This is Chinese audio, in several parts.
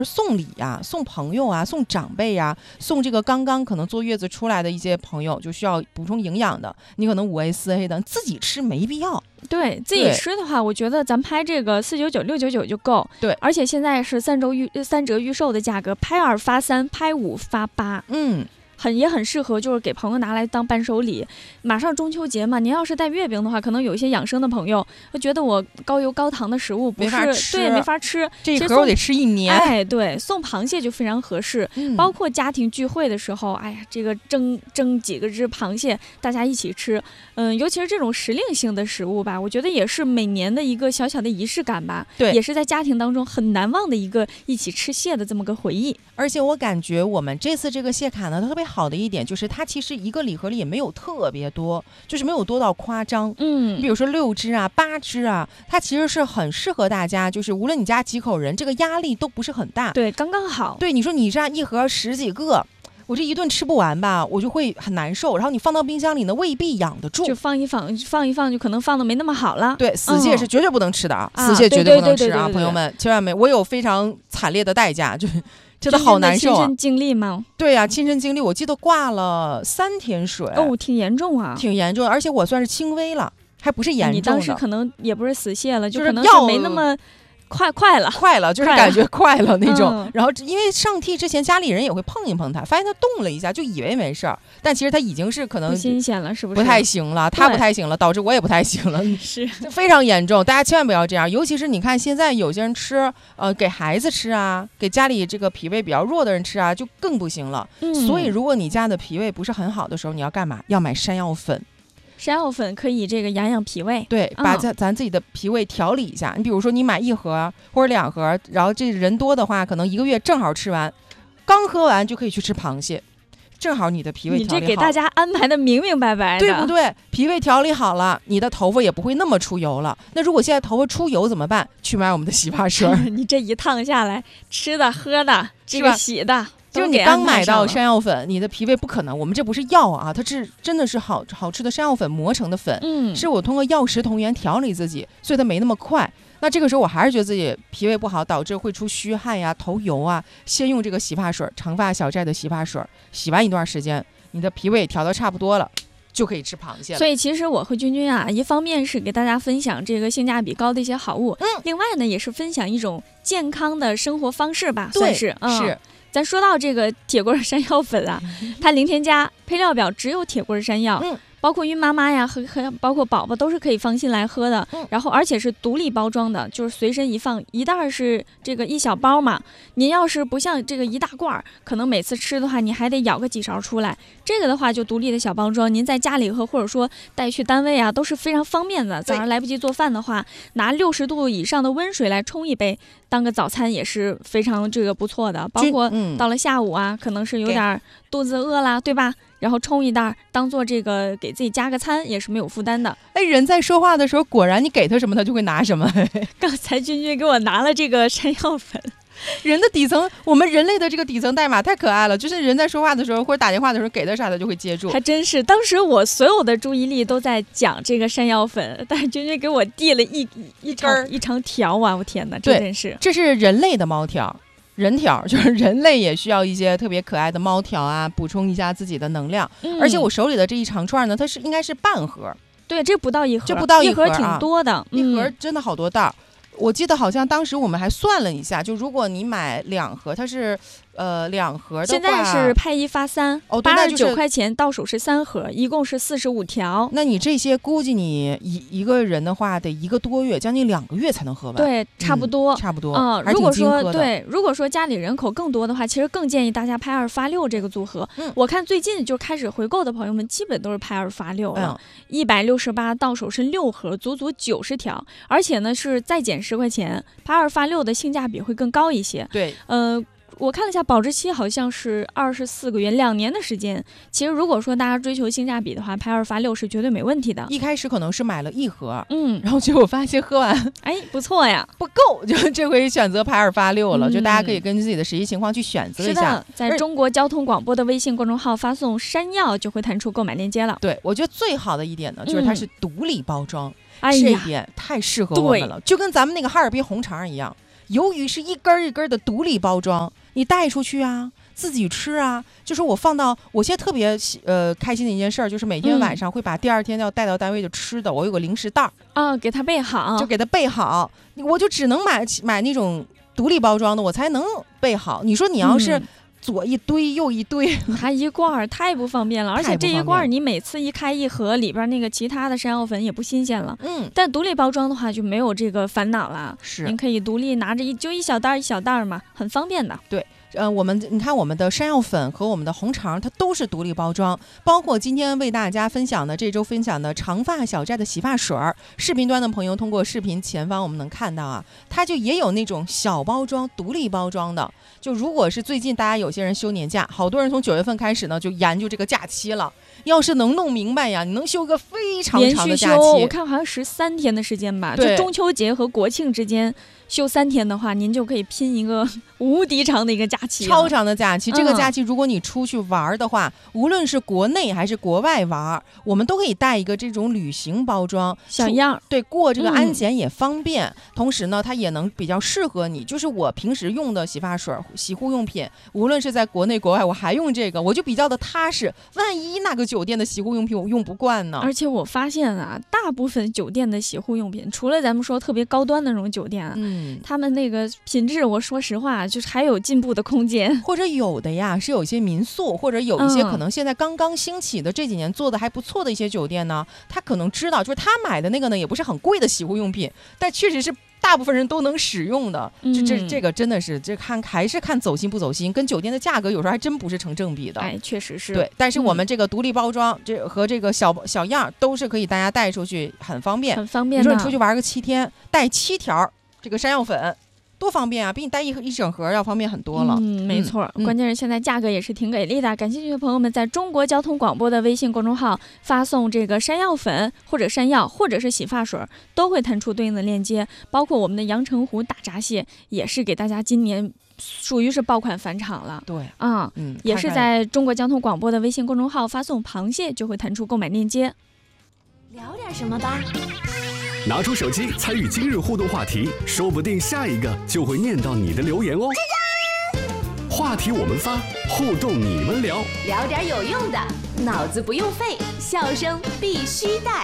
送礼呀、送朋友啊、送长辈呀、送这个刚刚可能坐月子出来的一些朋友，就需要补充营养的，你可能5A、4A 的，自己吃没必要。 对自己吃的话，我觉得咱拍这个499、699就够。 对， 而且现在是3折预售的价格，拍2发3，拍5发8。也很适合，就是给朋友拿来当伴手礼。马上中秋节嘛，您要是带月饼的话，可能有一些养生的朋友会觉得我高油高糖的食物不是没法吃， 这一盒我得吃1年。 哎，对，送螃蟹就非常合适。包括家庭聚会的时候，哎呀，这个蒸几个只螃蟹，大家一起吃。尤其是这种时令性的食物吧，我觉得也是每年的一个小小的仪式感吧。 对， 也是在家庭当中很难忘的一个一起吃蟹的这么个回忆。 而且我感觉我们这次这个蟹卡呢，特别好的一点就是它其实一个礼盒里也没有特别多，就是没有多到夸张。比如说6只啊、8只啊，它其实是很适合大家，就是无论你家几口人，这个压力都不是很大。 对，刚刚好。 对，你说你这样一盒10几个，我这一顿吃不完吧，我就会很难受。然后你放到冰箱里呢，未必养得住， 就放一放，就可能放的没那么好了。 对，死蟹是绝对不能吃的啊，死蟹绝对不能吃啊，朋友们千万没。我有非常惨烈的代价，就是真的好难受啊。 亲身经历吗？ 对啊，亲身经历，我记得挂了3天水。 哦，挺严重啊。 挺严重的，而且我算是轻微了，还不是严重的。 你当时可能也不是死蟹了， 就可能是没那么快了， 就是感觉快了那种。然后因为上屉之前家里人也会碰一碰它，发现它动了一下，就以为没事儿，但其实它已经是可能不新鲜了，是不是？ 不太行了，它不太行了，导致我也不太行了， 是非常严重。大家千万不要这样，尤其是你看现在有些人吃，给孩子吃啊，给家里这个脾胃比较弱的人吃啊，就更不行了。所以如果你家的脾胃不是很好的时候，你要干嘛？要买山药粉。 山药粉可以这个养脾胃， 对，把咱自己的脾胃调理一下。你比如说你买1盒或者2盒，然后这人多的话，可能1个月正好吃完，刚喝完就可以去吃螃蟹，正好你的脾胃调理好。 你这给大家安排的明明白白的， 对不对？脾胃调理好了，你的头发也不会那么出油了。那如果现在头发出油怎么办？去买我们的洗发水。 你这一趟下来，吃的喝的这个洗的。 就是你刚买到山药粉，你的脾胃不可能，我们这不是药啊，它是真的是好吃的山药粉磨成的粉，是我通过药食同源调理自己，所以它没那么快。那这个时候我还是觉得自己脾胃不好，导致会出虚汗呀、头油啊，先用这个洗发水，长发小寨的洗发水，洗完一段时间，你的脾胃调得差不多了，就可以吃螃蟹了。 所以其实我和君君啊，一方面是给大家分享这个性价比高的一些好物，另外呢也是分享一种健康的生活方式吧，算是是。 咱说到这个铁棍山药粉啊，它零添加，配料表只有铁棍山药，包括孕妈妈呀和包括宝宝都是可以放心来喝的。然后而且是独立包装的，就是随身一放，一袋是这个1小包嘛。您要是不像这个一大罐，可能每次吃的话你还得舀个几勺出来。这个的话就独立的小包装，您在家里喝或者说带去单位啊都是非常方便的。早上来不及做饭的话，拿60度以上的温水来冲一杯，当个早餐也是非常这个不错的。包括到了下午啊，可能是有点肚子饿啦，对吧？然后冲一袋，当做这个给自己加个餐，也是没有负担的。 哎，人在说话的时候，果然你给他什么，他就会拿什么。 刚才君君给我拿了这个山药粉。 人的底层，我们人类的这个底层代码太可爱了，就是人在说话的时候或者打电话的时候，给他啥他就会接住。 还真是，当时我所有的注意力都在讲这个山药粉，但是君君给我递了一长条啊！我天哪，这真是， 这是人类的猫条。人条就是人类也需要一些特别可爱的猫条啊，补充一下自己的能量。而且我手里的这一长串呢，它是应该是半盒。 对，这不到一盒， 这不到一盒， 挺多的， 一盒真的好多袋。我记得好像当时我们还算了一下，就如果你买2盒，它是2盒的话， 现在是拍1发3， 哦，对，89 块钱，到手是3盒，一共是45条。 那你这些估计你一个人的话，得1个多月，将近2个月才能喝完。 对，差不多， 差不多。 如果说家里人口更多的话，其实更建议大家拍2发6这个组合。我看最近就开始回购的朋友们，基本都是拍2发6了，168到手是6盒，足足90条，而且呢是再减10块钱，拍2发6的性价比会更高一些。 对， 我看了一下保质期，好像是24个月，2年的时间。其实如果说大家追求性价比的话，拍2发6是绝对没问题的。 一开始可能是买了1盒，然后结果发现喝完， 哎，不错呀， 不够，就这回选择拍2发6了。就大家可以根据自己的实际情况去选择一下。 是的，在中国交通广播的微信公众号发送山药，就会弹出购买链接了。 对，我觉得最好的一点呢，就是它是独立包装， 这一点太适合我们了，就跟咱们那个哈尔滨红肠一样。 由于是一根一根的独立包装，你带出去啊，自己吃啊，就是我放到我现在特别开心的一件事儿，就是每天晚上会把第二天要带到单位的吃的，我有个零食袋啊，给它备好， 就给它备好，我就只能买那种独立包装的，我才能备好。你说你要是左一堆右一堆， 它一罐太不方便了，而且这一罐你每次一开一盒，里边那个其他的山药粉也不新鲜了。但独立包装的话就没有这个烦恼了， 是您可以独立拿着一小袋一小袋嘛，很方便的。 对。你看我们的山药粉和我们的红肠，它都是独立包装，包括今天为大家分享的这周分享的长发小寨的洗发水，视频端的朋友通过视频前方我们能看到啊，它就也有那种小包装独立包装的。就如果是最近大家有些人休年假，好多人从9月份开始呢就研究这个假期了，要是能弄明白呀，你能休个非常长的假期， 我看好像13天的时间吧，就中秋节和国庆之间休3天的话，您就可以拼一个无敌长的一个假期， 超长的假期。这个假期如果你出去玩的话，无论是国内还是国外玩，我们都可以带一个这种旅行包装小样， 对，过这个安检也方便。同时呢，它也能比较适合你，就是我平时用的洗发水、洗护用品，无论是在国内国外，我还用这个，我就比较的踏实。万一那个酒店的洗护用品我用不惯呢？ 而且我发现啊，大部分酒店的洗护用品，除了咱们说特别高端的那种酒店啊，他们那个品质，我说实话，就是还有进步的空间。 或者有的呀，是有一些民宿，或者有一些可能现在刚刚兴起的这几年做的还不错的一些酒店呢，他可能知道，就是他买的那个呢，也不是很贵的洗护用品，但确实是大部分人都能使用的。这个真的是还是看走心不走心，跟酒店的价格有时候还真不是成正比的。 哎，确实是。 对，但是我们这个独立包装，这和这个小样都是可以大家带出去，很方便， 很方便的。 你说你出去玩个7天，带7条这个山药粉。多方便啊，比你带一整盒要方便很多了。 没错，关键是现在价格也是挺给力的。感兴趣的朋友们，在中国交通广播的微信公众号发送这个山药粉或者山药或者是洗发水，都会弹出对应的链接。包括我们的阳澄湖大闸蟹，也是给大家今年属于是爆款返场了。 对啊，也是在中国交通广播的微信公众号发送螃蟹，就会弹出购买链接。 聊点什么吧。 拿出手机参与今日互动话题，说不定下一个就会念到你的留言哦。话题我们发，互动你们聊， 聊点有用的，脑子不用费，笑声必须带。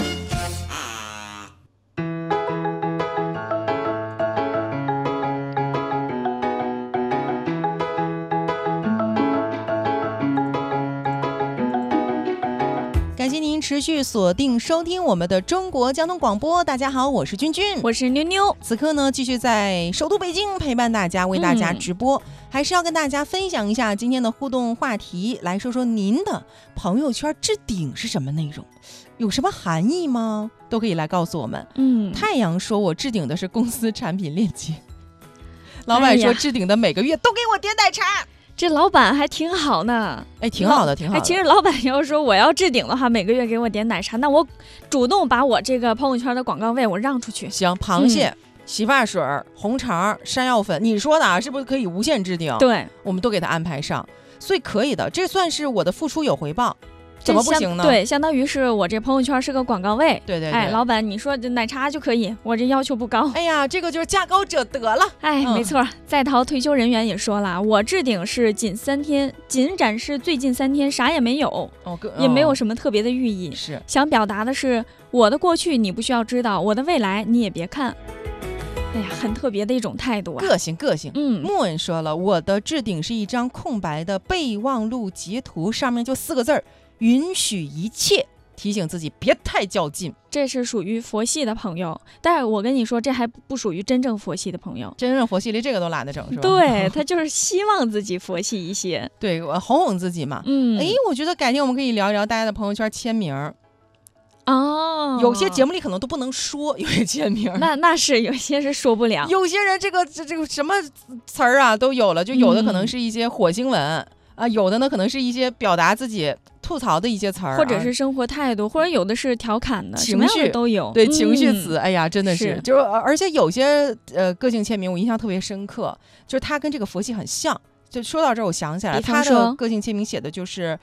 感谢您持续锁定收听我们的中国交通广播。大家好，我是君君， 我是妞妞。 此刻呢，继续在首都北京陪伴大家，为大家直播。还是要跟大家分享一下今天的互动话题，来说说您的朋友圈置顶是什么内容，有什么含义吗？都可以来告诉我们。太阳说我置顶的是公司产品链接，老板说置顶的每个月都给我点奶茶。 这老板还挺好呢， 哎，挺好的，挺好的。 其实老板要说我要置顶的话，每个月给我点奶茶，那我主动把我这个朋友圈的广告位我让出去。 行，螃蟹、洗发水、红肠、山药粉，你说的啊，是不是可以无限置顶？ 对， 我们都给他安排上，所以可以的，这算是我的付出有回报。怎么不行呢？ 对，相当于是我这朋友圈是个广告位。 对对对， 哎，老板，你说这奶茶就可以，我这要求不高。 哎呀，这个就是价高者得了。 哎，没错，在逃退休人员也说了，我置顶是仅3天，仅展示最近3天，啥也没有，也没有什么特别的寓意。 是想表达的是，我的过去你不需要知道，我的未来你也别看。哎呀，很特别的一种态度啊， 个性。莫文说了，我的置顶是一张空白的备忘录截图，上面就4个字儿。允许一切，提醒自己别太较劲。 这是属于佛系的朋友，但是我跟你说，这还不属于真正佛系的朋友。 真正佛系连这个都懒得整，是吧？ 对，他就是希望自己佛系一些， 对，我哄自己嘛。我觉得改天我们可以聊一聊大家的朋友圈签名。有些节目里可能都不能说，有些签名， 那是有些是说不了。 有些人这个什么词儿啊都有了，就有的可能是一些火星文。有的呢可能是一些表达自己吐槽的一些词儿， 或者是生活态度，或者有的是调侃的， 情绪什么样的都有。 对，情绪词，哎呀，真的是，就是而且有些个性签名我印象特别深刻，就是他跟这个佛系很像。就说到这儿，我想起来，他的个性签名写的就是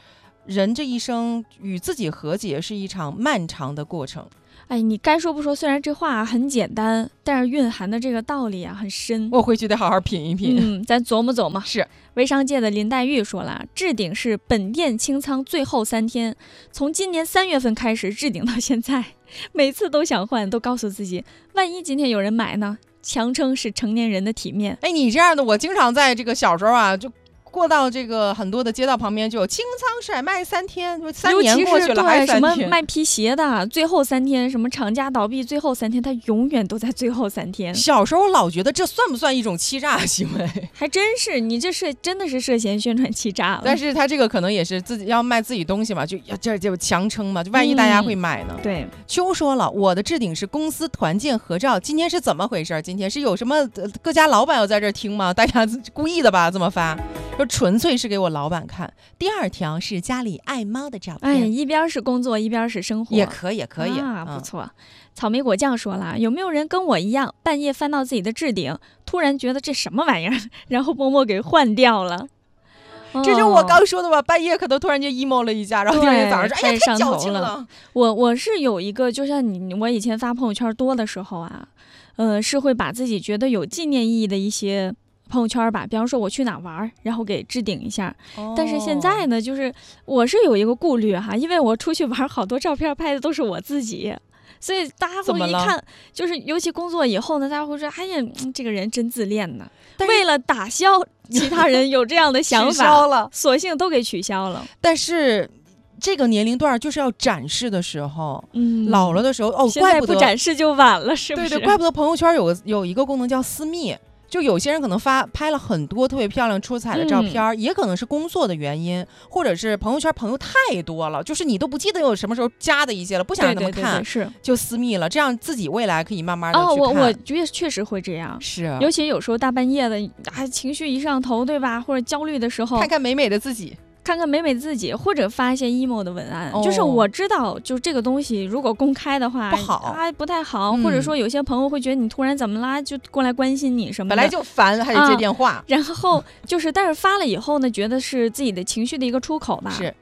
人这一生与自己和解是一场漫长的过程。 哎，你该说不说，虽然这话很简单，但是蕴含的这个道理啊很深。 我回去得好好品一品。 咱琢磨琢磨。 是， 微商界的林黛玉说了，置顶是本店清仓最后3天，从今年3月份开始置顶到现在，每次都想换，都告诉自己，万一今天有人买呢？强称是成年人的体面。 哎，你这样的，我经常在这个小时候啊，就过到这个很多的街道旁边，就有清仓甩卖3天，3年过去了还3天。 什么卖皮鞋的最后3天，什么厂家倒闭最后3天，他永远都在最后3天。 小时候老觉得这算不算一种欺诈行为？ 还真是，你这是真的是涉嫌宣传欺诈了。 但是他这个可能也是自己要卖自己东西嘛，就强撑嘛，就万一大家会买呢。 对， 秋说了，我的置顶是公司团建合照，今天是怎么回事？今天是有什么各家老板要在这听吗？大家故意的吧？这么发？说纯粹是给我老板看。第2条是家里爱猫的照片。 哎，一边是工作，一边是生活， 也可以啊，不错。草莓果酱说了，有没有人跟我一样，半夜翻到自己的置顶，突然觉得这什么玩意儿，然后默默给换掉了？ 这就是我刚说的吧，半夜可能突然间 emo 了一下，然后第2天早上说，哎呀，太矫情了。 我是有一个，就像我以前发朋友圈多的时候啊，是会把自己觉得有纪念意义的一些朋友圈吧，比方说我去哪玩，然后给置顶一下。但是现在呢，就是我是有一个顾虑哈，因为我出去玩好多照片拍的都是我自己，所以大家会一看，就是尤其工作以后呢，大家会说，哎呀，这个人真自恋呢。为了打消其他人有这样的想法， 取消了， 索性都给取消了。 但是这个年龄段就是要展示的时候，老了的时候，怪不得现在不展示就晚了，是不是？ 对，怪不得朋友圈有一个功能叫私密。就有些人可能拍了很多特别漂亮出彩的照片，也可能是工作的原因，或者是朋友圈朋友太多了，就是你都不记得有什么时候加的一些了，不想让他们看， 是就私密了，这样自己未来可以慢慢的去看。 我觉得确实会这样， 是， 尤其有时候大半夜的，情绪一上头，对吧？或者焦虑的时候， 看看美美的自己。 看看美美自己，或者发一些 emo 的文案，就是我知道，就这个东西如果公开的话不好， 不太好，或者说有些朋友会觉得你突然怎么啦，就过来关心你什么的， 本来就烦，还得接电话， 然后就是，但是发了以后呢，觉得是自己的情绪的一个出口吧， 是，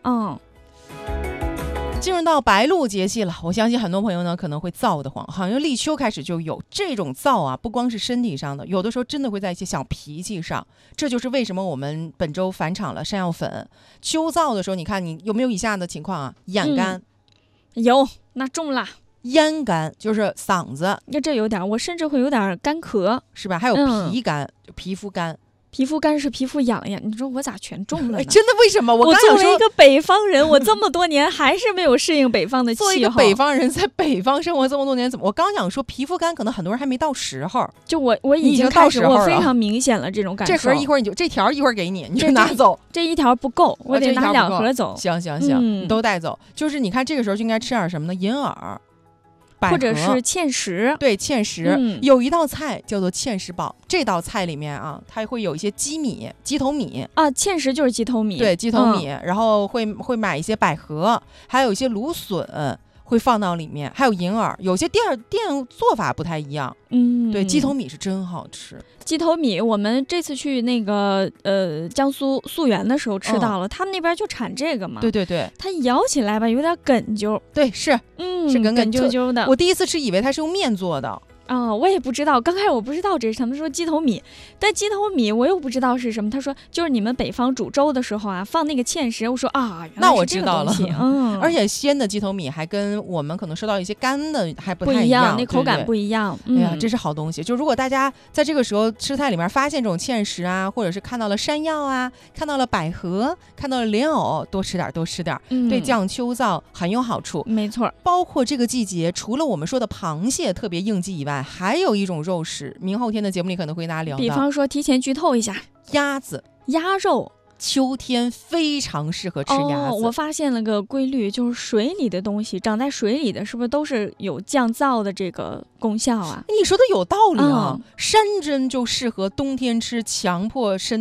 进入到白露节气了，我相信很多朋友呢可能会燥得慌，好像立秋开始就有这种燥啊，不光是身体上的，有的时候真的会在一些小脾气上。这就是为什么我们本周返场了山药粉。秋燥的时候，你看你有没有以下的情况啊？咽干， 有，那中了。 咽干就是嗓子， 这有点，我甚至会有点干咳， 是吧？还有脾干，就皮肤干。 皮肤干是皮肤痒痒，你说我咋全中了呢？ 真的为什么？我作为一个北方人，我这么多年还是没有适应北方的气候。 作为一个北方人，在北方生活这么多年，怎么？我刚想说皮肤干，可能很多人还没到时候。 就我已经开始，我非常明显了这种感受。 这盒一会儿你就这条一会儿给你，你就拿走。 这一条不够，我得拿2盒走。 行，你都带走。就是你看这个时候就应该吃点什么呢？银耳。 或者是芡实， 对，芡实，有一道菜叫做芡实煲，这道菜里面啊，它会有一些鸡头米啊，芡实就是鸡头米， 对，鸡头米，然后会买一些百合，还有一些芦笋会放到里面，还有银耳，有些店做法不太一样，对，鸡头米是真好吃。 鸡头米，我们这次去那个江苏溯源的时候吃到了，他们那边就产这个嘛。 对， 它咬起来吧有点哏啾， 对，是哏啾啾的。 我第一次吃以为它是用面做的。 我也不知道，刚开始我不知道这是他们说鸡头米，但鸡头米我又不知道是什么。他说就是你们北方煮粥的时候啊，放那个芡实。我说啊，原来是这个东西。 那我知道了。而且鲜的鸡头米还跟我们可能收到一些干的还不太一样， 那口感不一样。 哎呀，这是好东西。就如果大家在这个时候吃菜里面发现这种芡实啊，或者是看到了山药啊，看到了百合，看到了莲藕，多吃点，对降秋燥很有好处。 没错， 包括这个季节，除了我们说的螃蟹特别应季以外，还有一种肉食，明后天的节目里可能会跟大家聊到。 比方说，提前剧透一下，鸭肉， 秋天非常适合吃鸭子。 我发现了个规律，就是水里的东西，长在水里的是不是都是有降燥的这个功效啊？ 你说的有道理啊，山珍就适合冬天吃，强迫身体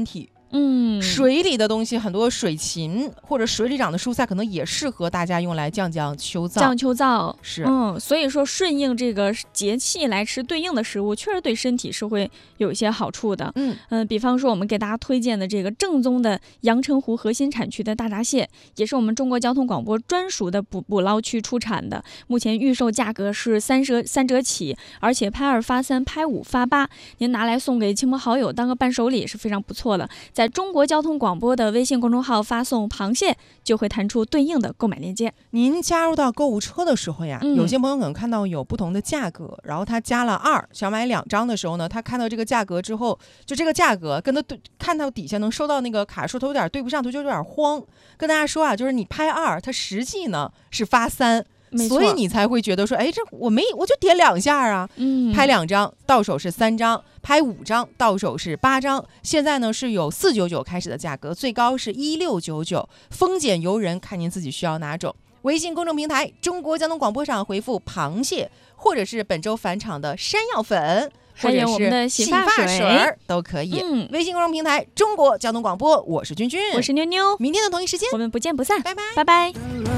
水里的东西很多，水芹或者水里长的蔬菜可能也适合大家用来降秋燥。 降秋燥是， 所以说顺应这个节气来吃对应的食物，确实对身体是会有一些好处的。比方说我们给大家推荐的这个正宗的阳澄湖核心产区的大闸蟹，也是我们中国交通广播专属的捕捞区出产的，目前预售价格是3折起，而且拍2发3，拍5发8，您拿来送给亲朋好友当个伴手礼是非常不错的。在中国交通广播的微信公众号发送螃蟹，就会弹出对应的购买链接。 您加入到购物车的时候呀，有些朋友可能看到有不同的价格，然后他加了2，想买2张的时候呢，他看到这个价格之后，就这个价格跟他看到底下能收到那个卡数，他有点对不上，他就有点慌。跟大家说啊，就是你拍2，它实际呢是发3。所以你才会觉得说，哎，这我就点2下啊，拍2张到手是3张，拍5张到手是8张。现在呢是有499开始的价格，最高是1699，丰俭由人，看您自己需要哪种。微信公众平台中国交通广播上回复螃蟹，或者是本周返场的山药粉，或者是洗发水都可以。微信公众平台中国交通广播，我是君君， 我是妞妞， 明天的同一时间我们不见不散， 拜拜拜拜。